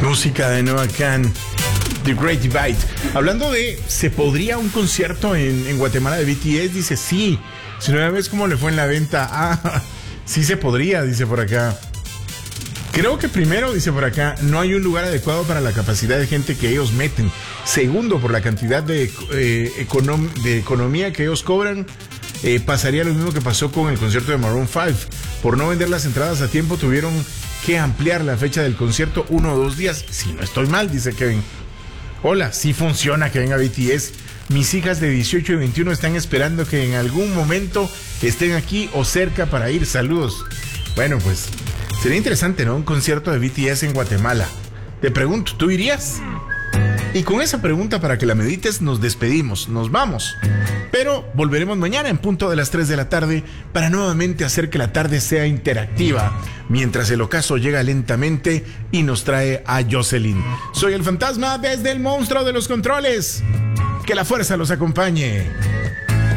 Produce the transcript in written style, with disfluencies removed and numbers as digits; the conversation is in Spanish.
Música de Noah Kahan, The Great Divide. Hablando de, ¿se podría un concierto en Guatemala de BTS? Dice, sí. Si no ves cómo le fue en la venta. Ah, sí se podría, dice por acá. Creo que primero, dice por acá, no hay un lugar adecuado para la capacidad de gente que ellos meten. Segundo, por la cantidad de economía que ellos cobran. Pasaría lo mismo que pasó con el concierto de Maroon 5. Por no vender las entradas a tiempo, tuvieron que ampliar la fecha del concierto 1 o 2 días. Si no estoy mal, dice Kevin. Hola, sí funciona que venga BTS. Mis hijas de 18 y 21 están esperando que en algún momento estén aquí o cerca para ir. Saludos. Bueno, pues sería interesante, ¿no? Un concierto de BTS en Guatemala. Te pregunto, ¿tú irías? Y con esa pregunta, para que la medites, nos despedimos, nos vamos. Pero volveremos mañana en punto de las 3 de la tarde para nuevamente hacer que la tarde sea interactiva, mientras el ocaso llega lentamente y nos trae a Jocelyn. Soy el fantasma desde el monstruo de los controles. Que la fuerza los acompañe.